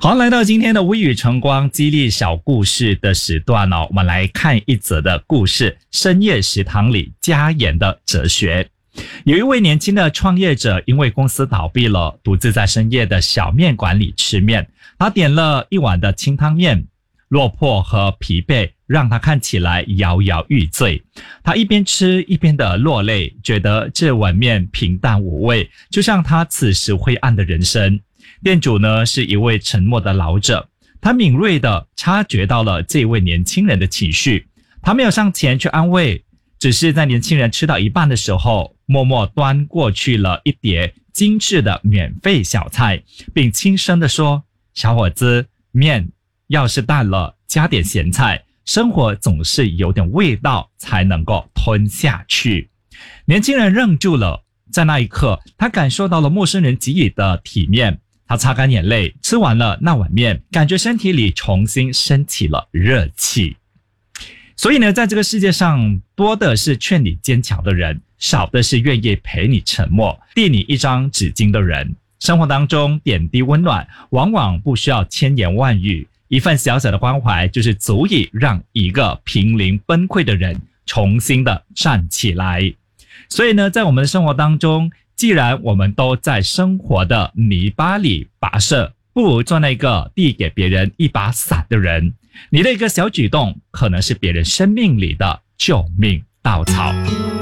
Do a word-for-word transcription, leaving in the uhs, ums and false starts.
好，来到今天的微雨晨光激励小故事的时段哦，我们来看一则的故事，深夜食堂里加盐的哲学。有一位年轻的创业者，因为公司倒闭了，独自在深夜的小面馆里吃面。他点了一碗的清汤面，落魄和疲惫让他看起来摇摇欲坠。他一边吃一边的落泪，觉得这碗面平淡无味，就像他此时灰暗的人生。店主呢是一位沉默的老者，他敏锐地察觉到了这位年轻人的情绪，他没有上前去安慰，只是在年轻人吃到一半的时候，默默端过去了一碟精致的免费小菜，并轻声地说：小伙子，面要是淡了，加点咸菜，生活总是有点味道才能够吞下去。年轻人愣住了，在那一刻，他感受到了陌生人给予的体面。他擦干眼泪，吃完了那碗面，感觉身体里重新升起了热气。所以呢，在这个世界上，多的是劝你坚强的人，少的是愿意陪你沉默，递你一张纸巾的人。生活当中点滴温暖，往往不需要千言万语，一份小小的关怀，就是足以让一个濒临崩溃的人重新的站起来。所以呢，在我们的生活当中，既然我们都在生活的泥巴里跋涉，不如做那个递给别人一把伞的人。你的一个小举动，可能是别人生命里的救命稻草。